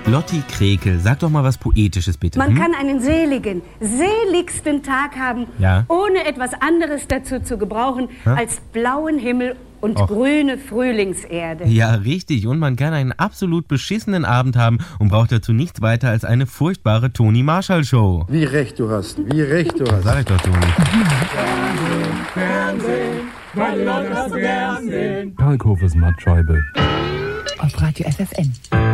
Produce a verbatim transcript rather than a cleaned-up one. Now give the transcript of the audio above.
Lotti Krekel, sag doch mal was Poetisches, bitte. Man hm? kann einen seligen, seligsten Tag haben, ja? ohne etwas anderes dazu zu gebrauchen, Hä? als blauen Himmel und Och. grüne Frühlingserde. Ja, richtig. Und man kann einen absolut beschissenen Abend haben und braucht dazu nichts weiter als eine furchtbare Toni Marshall-Show. Wie recht du hast, wie recht du hast. Sag ich doch, Toni. Fernsehen, Fernsehen, weil die Leute das so gern sehen. Kalkhofes Mattscheibe. Auf Radio F F N.